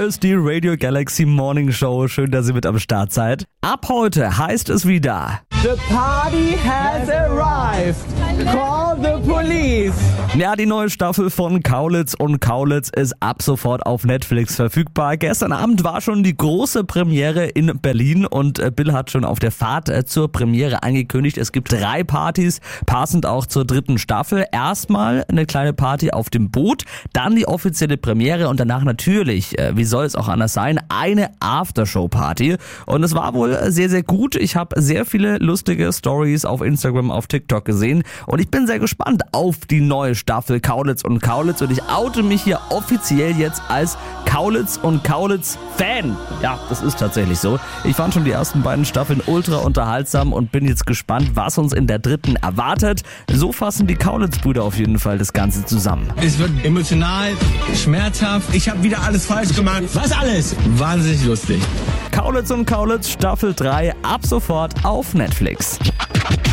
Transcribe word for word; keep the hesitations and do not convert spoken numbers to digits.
ist die Radio Galaxy Morning Show. Schön, dass ihr mit am Start seid. Ab heute heißt es wieder: The party has arrived. Call the police. Ja, die neue Staffel von Kaulitz und Kaulitz ist ab sofort auf Netflix verfügbar. Gestern Abend war schon die große Premiere in Berlin und Bill hat schon auf der Fahrt zur Premiere angekündigt, es gibt drei Partys, passend auch zur dritten Staffel. Erstmal eine kleine Party auf dem Boot, dann die offizielle Premiere und danach natürlich, wie soll es auch anders sein, eine Aftershow-Party. Und es war wohl sehr, sehr gut. Ich habe sehr viele lustige Stories auf Instagram, auf TikTok gesehen und ich bin sehr gespannt auf die neue Staffel Kaulitz und Kaulitz und ich oute mich hier offiziell jetzt als Kaulitz und Kaulitz Fan. Ja, das ist tatsächlich so. Ich fand schon die ersten beiden Staffeln ultra unterhaltsam und bin jetzt gespannt, was uns in der dritten erwartet. So fassen die Kaulitz-Brüder auf jeden Fall das Ganze zusammen. Es wird emotional, schmerzhaft. Ich habe wieder alles falsch gemacht. Was alles? Wahnsinnig lustig. Kaulitz und Kaulitz Staffel drei ab sofort auf Netflix.